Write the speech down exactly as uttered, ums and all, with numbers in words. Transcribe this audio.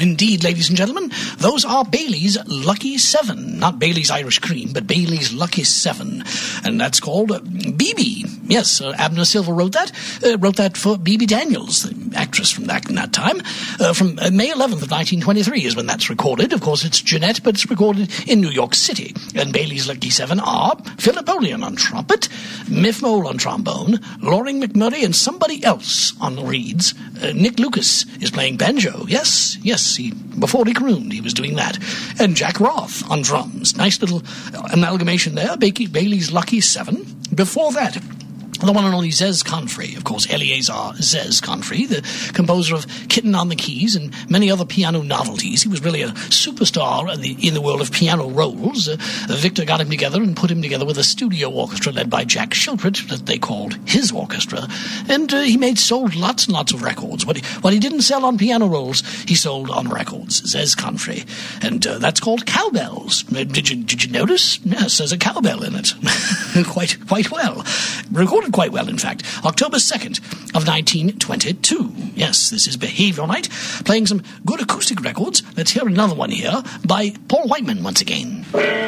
indeed, ladies and gentlemen. Those are Bailey's Lucky Seven. Not Bailey's Irish Cream, but Bailey's Lucky Seven. And that's called uh, B B. Yes, uh, Abner Silver wrote that. Uh, wrote that for B B Daniels, the actress from that, in that time. Uh, from uh, May eleventh of nineteen twenty-three is when that's recorded. Of course, it's Jeanette, but it's recorded in New York City. And Bailey's Lucky Seven are Phil Napoleon on trumpet, Miff Mole on trombone, Loring McMurray, and somebody else on the reeds. Uh, Nick Lucas is playing banjo. Yes, yes, he, before he crooned, he was doing that. And Jack Roth on drums. Nice little amalgamation there. Ba- Bailey's Lucky Seven. Before that, the one and only Zez Confrey, of course, Eleazar Zez Confrey, the composer of Kitten on the Keys and many other piano novelties. He was really a superstar in the, in the world of piano rolls. Uh, Victor got him together and put him together with a studio orchestra led by Jack Shiltrit that they called his orchestra. And uh, he made sold lots and lots of records. What he, what he didn't sell on piano rolls, he sold on records. Zez Confrey. And uh, that's called Cowbells. Uh, did you did you notice? Yes, there's a cowbell in it. quite quite well. Recorded quite well, in fact. October second of nineteen twenty-two. Yes, this is Behavior Night, playing some good acoustic records. Let's hear another one here by Paul Whiteman once again.